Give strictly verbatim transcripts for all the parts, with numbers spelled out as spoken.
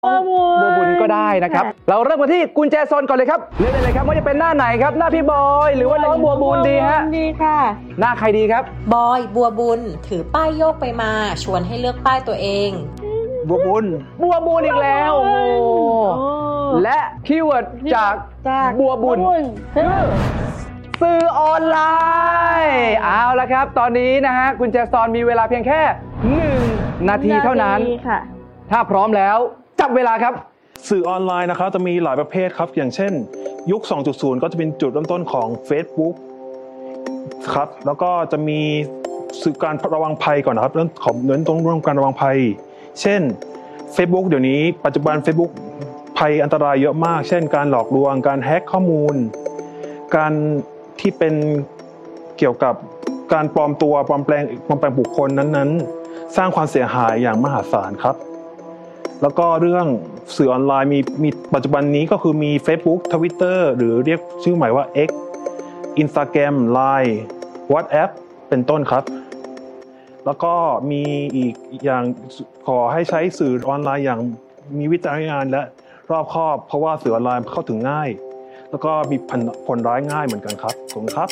บัวบุญก็ได้นะครับเราเริ่มกันที่กุญแจซอนก่อนเลยครับเลือกได้เลยครับว่าจะเป็นหน้าไหนครับหน้าพี่บอยหรือว่าน้องบัวบุญดีฮะดีค่ะหน้าใครดีครับบอยบัวบุญถือป้ายโยกไปมาชวนให้เลือกป้ายตัวเองบัวบุญบัวบุญอีกแล้วโอ้และคีย์เวิร์ดจากบัวบุญคือสื่อออนไลน์เอาละครับตอนนี้นะฮะกุญแจซอนมีเวลาเพียงแค่หนึ่งนาทีเท่านั้นถ้าพร้อมแล้วจับเวลาครับสื่อออนไลน์นะครับจะมีหลายประเภทครับอย่างเช่นยุค สองจุดศูนย์ ก็จะเป็นจุดเริ่มต้นของ Facebook ครับแล้วก็จะมีสื่อการระวังภัยก่อนนะครับเรื่องของเน้นตรงเรื่องการระวังภัยเช่น Facebook เดี๋ยวนี้ปัจจุบัน Facebook ภัยอันตรายเยอะมากเช่นการหลอกลวงการแฮ็กข้อมูลการที่เป็นเกี่ยวกับการปลอมตัวปลอมแปลงปลอมแปลงบุคคลนั้นๆสร้างความเสียหายอย่างมหาศาลครับแล้วก็เรื่องสื่อออนไลน์มีมีปัจจุบันนี้ก็คือมี Facebook Twitter หรือเรียกชื่อใหม่ว่า X Instagram ไลน์ WhatsApp เป็นต้นครับแล้วก็มีอีกอย่างขอให้ใช้สื่อออนไลน์อย่างมีวิจารณญาณและรอบคอบเพราะว่าสื่อออนไลน์เข้าถึงง่ายแล้วก็มีผลร้ายง่ายเหมือนกันครับขอบคุณครับ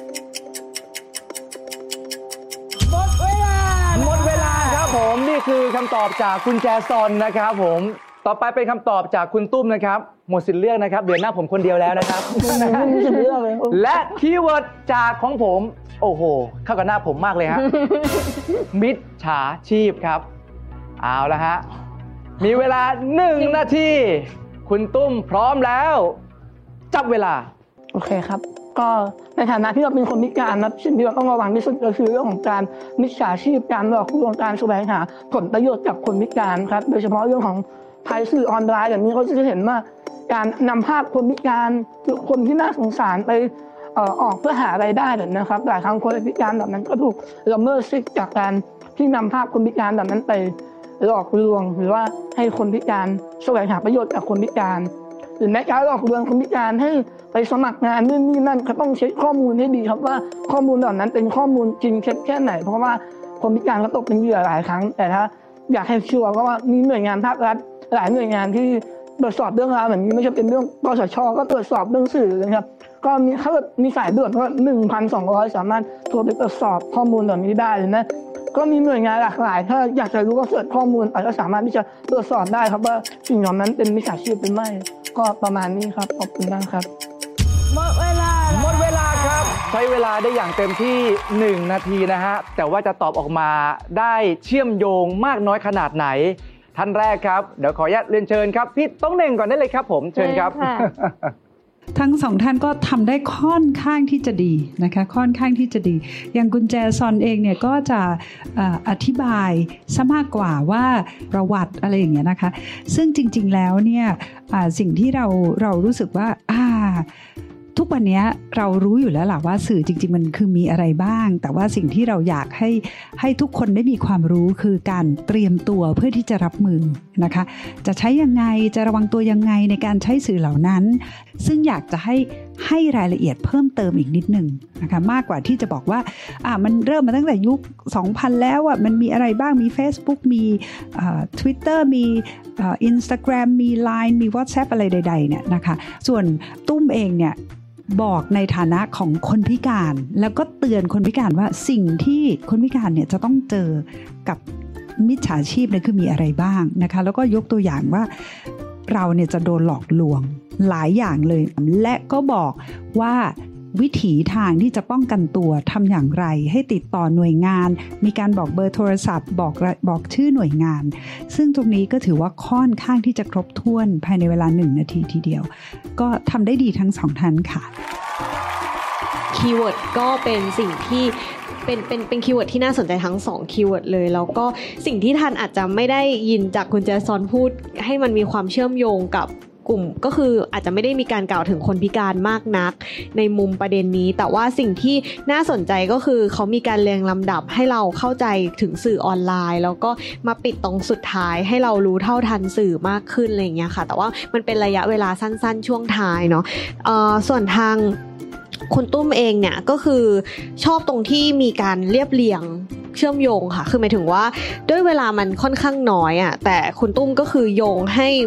หมดเวลาหมดเวลาครับผมนี่คือคำตอบจากกุญแจซอนนะครับผมต่อไปเป็นคำตอบจากคุณตุ้มนะครับหมดสิทธิ์เลือกนะครับเดือนหน้าผมคนเดียวแล้วนะครับและคีย์เวิร์ดจากของผมโอ้โหเข้ากับหน้าผมมากเลยฮะมิจฉาชีพครับเอาละฮะมีเวลาหนึ่งนาทีคุณตุ้มพร้อมแล้วจับเวลาโอเคครับก็ในฐานะที่เราเป็นคนพิการนะสิ่งที่เราต้องระวังที่สุดก็คือเรื่องของการมิจฉาชีพการหลอกลวงการแสวงหาผลประโยชน์จากคนพิการครับโดยเฉพาะเรื่องของภัยสื่อออนไลน์แบบนี้เขาจะเห็นว่าการนำภาพคนพิการหรือคนที่น่าสงสารไปออกเพื่อหารายได้แบบนะครับหลายครั้งคนพิการแบบนั้นก็ถูกละเมิดสิทธิจากการที่นำภาพคนพิการแบบนั้นไปหลอกลวงหรือว่าให้คนพิการแสวงหาประโยชน์จากคนพิการหรือแม้การหลอกลวงคนพิการให้ไปสมัครงานนู่นนี่นั่นเขาต้องเช็คข้อมูลให้ดีครับว่าข้อมูลเหล่านั้นเป็นข้อมูลจริงเท็จแค่ไหนเพราะว่าคนพิการเขาตกเป็นเหยื่อหลายครั้งแต่ถ้าอยากให้ชัวร์ก็ว่ามีหน่วยงานภาครัฐหลายหน่วยงานที่ตรวจสอบเรื่องราวแบบนี้ไม่ใช่เป็นเรื่องกสช.ก็ตรวจสอบเรื่องสื่อนะครับก็มีถ้ามีสายด่วนก็ หนึ่งพันสองร้อย สามารถโทรไปตรวจสอบข้อมูลเหล่านี้ได้เลยนะก็มีหน่วยงานหลากหลายถ้าอยากจะรู้ก็เสิร์ชข้อมูลไปก็สามารถที่จะตรวจสอบได้ครับว่าสิ่งเหล่านั้นเป็นมิจฉาชีพหรือไม่ก็ประมาณนี้ครับขอบคุณมากครับหมดเวลาหมดเวลาครับใช้เวลาได้อย่างเต็มที่หนึ่งนาทีนะฮะแต่ว่าจะตอบออกมาได้เชื่อมโยงมากน้อยขนาดไหนท่านแรกครับเดี๋ยวขออนุญาตเรียนเชิญครับพี่ต้องเน่งก่อนได้เลยครับผมเชิญครับทั้งสองท่านก็ทำได้ค่อนข้างที่จะดีนะคะค่อนข้างที่จะดีอย่างกุญแจซอนเองเนี่ยก็จะอธิบายซะมากกว่าว่าประวัติอะไรอย่างเงี้ยนะคะซึ่งจริงๆแล้วเนี่ยสิ่งที่เราเรารู้สึกว่าอ่าทุกวันนี้เรารู้อยู่แล้วแหละว่าสื่อจริงๆมันคือมีอะไรบ้างแต่ว่าสิ่งที่เราอยากให้ให้ทุกคนได้มีความรู้คือการเตรียมตัวเพื่อที่จะรับมือนะคะจะใช้ยังไงจะระวังตัวยังไงในการใช้สื่อเหล่านั้นซึ่งอยากจะให้ให้รายละเอียดเพิ่มเติมอีกนิดนึงนะคะมากกว่าที่จะบอกว่าอ่ามันเริ่มมาตั้งแต่ยุคสองพันแล้วอ่ะมันมีอะไรบ้างมี Facebook มีเอ่อ Twitter มีเอ่อ Instagram มี ไลน์ มี WhatsApp อะไรใดๆเนี่ยนะคะส่วนตุ้มเองเนี่ยบอกในฐานะของคนพิการแล้วก็เตือนคนพิการว่าสิ่งที่คนพิการเนี่ยจะต้องเจอกับมิจฉาชีพเนี่ยคือมีอะไรบ้างนะคะแล้วก็ยกตัวอย่างว่าเราเนี่ยจะโดนหลอกลวงหลายอย่างเลยและก็บอกว่าวิถีทางที่จะป้องกันตัวทำอย่างไรให้ติดต่อหน่วยงานมีการบอกเบอร์โทรศัพท์บอกบอกชื่อหน่วยงานซึ่งตรงนี้ก็ถือว่าค่อนข้างที่จะครบถ้วนภายในเวลาหนึ่งนาทีทีเดียวก็ทำได้ดีทั้งสองท่านค่ะคีย์เวิร์ดก็เป็นสิ่งที่เป็นเป็นเป็นคีย์เวิร์ดที่น่าสนใจทั้งสองคีย์เวิร์ดเลยแล้วก็สิ่งที่ท่านอาจจะไม่ได้ยินจากคุณแจซอนพูดให้มันมีความเชื่อมโยงกับกลุ่มก็คืออาจจะไม่ได้มีการกล่าวถึงคนพิการมากนักในมุมประเด็นนี้แต่ว่าสิ่งที่น่าสนใจก็คือเขามีการเรียงลำดับให้เราเข้าใจถึงสื่อออนไลน์แล้วก็มาปิดตรงสุดท้ายให้เรารู้เท่าทันสื่อมากขึ้นอะไรอย่างเงี้ยค่ะแต่ว่ามันเป็นระยะเวลาสั้นๆช่วงท้ายเนาะเอ่อส่วนทางคุณตุ้มเองเนี่ยก็คือชอบตรงที่มีการเรียบเรียงเชื่อมโยงค่ะคือหมายถึงว่าด้วยเวลามันค่อนข้างน้อยอ่ะแต่คุณตุ้มก็คือโยงให้